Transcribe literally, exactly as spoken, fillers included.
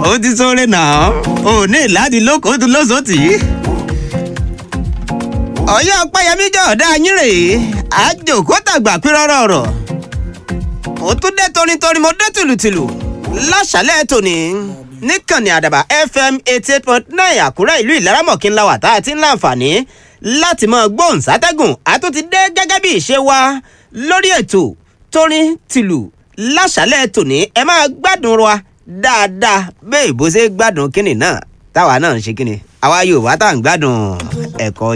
ó ti sóore náà ò ní ìlàdí lóko tó lóṣòtì. ọ̀yọ́ ọ̀pẹ́yẹmí jọ̀ọ́dá yín rèé àjòkó tàgbà pírọ́rọ̀ ọ̀rọ̀ ó tún dé torintorin mo dé tìlùtìlù láṣálẹ̀ tòní níkànnì àdàbà fm eighty eight point nine àkúrẹ́ ìlú ìlaramọ̀kí ńlá wà tá a ti ń láǹfààní láti mọ gbóhùn sátẹ́gùn àtún ti dé gẹ́gẹ́ bí ìṣe wa lórí ètò torin tìlù láṣálẹ̀ tòní ẹ máa gbádùn wa dáadáa bẹ́ẹ̀ bó ṣe gbádùn kínní náà táwa náà ń ṣe kínní àwa Yorùbá tá à ń gbádùn ẹ̀kọ́